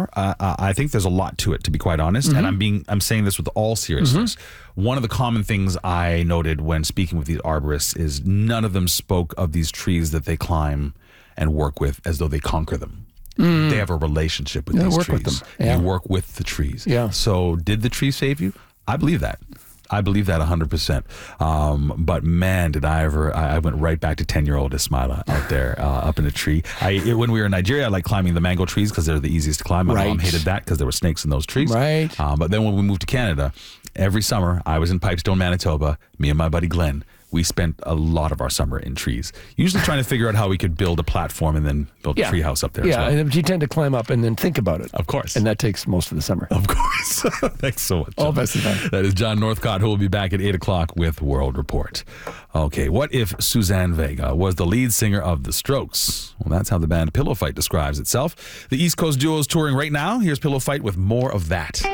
more. I think there's a lot to it, to be quite honest. And I'm saying this with all seriousness. One of the common things I noted when speaking with these arborists is none of them spoke of these trees that they climb and work with as though they conquer them. They have a relationship with these trees. Work with them. Yeah. You work with the trees. Yeah. So did the tree save you? I believe that. I believe that 100%. But man, did I ever, I went right back to 10-year-old Ismaila out there up in a tree. When we were in Nigeria, I liked climbing the mango trees because they're the easiest to climb. My mom hated that because there were snakes in those trees. Right. But then when we moved to Canada, every summer I was in Pipestone, Manitoba, me and my buddy Glenn. We spent a lot of our summer in trees, usually trying to figure out how we could build a platform and then build a tree house up there. Yeah, as well. and you tend to climb up and then think about it. Of course. And that takes most of the summer. Of course. Thanks so much. All best of time. That is John Northcott, who will be back at 8 o'clock with World Report. Okay, what if Suzanne Vega was the lead singer of The Strokes? Well, that's how the band Pillow Fight describes itself. The East Coast duo is touring right now. Here's Pillow Fight with more of that.